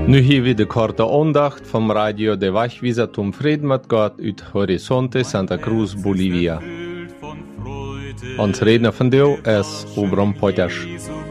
Nu hier weer de korte aandacht vom Radio de Wachwieser zum Frieden mit Gott uit Horizonte Santa Cruz, Bolivia. Ons redner van deel is Obram Potters.